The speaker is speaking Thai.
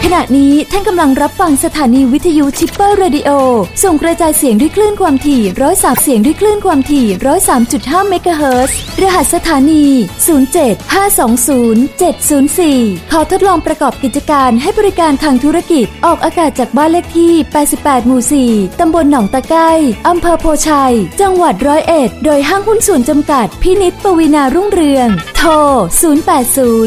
ขณะนี้ท่านกำลังรับฟังสถานีวิทยุชิปเปอร์เรดิโอส่งกระจายเสียงด้วยคลื่นความถี่103เสียงด้วยคลื่นความถี่103.5 เมกะเฮิรตซ์รหัสสถานี075207004ขอทดลองประกอบกิจการให้บริการทางธุรกิจออกอากาศจากบ้านเลขที่88หมู่4ตำบลหนองตะไคร้อำเภอโพชัยจังหวัด101โดยห้างหุ้นส่วนจำกัดพินิจปวีณารุ่งเรืองโทร080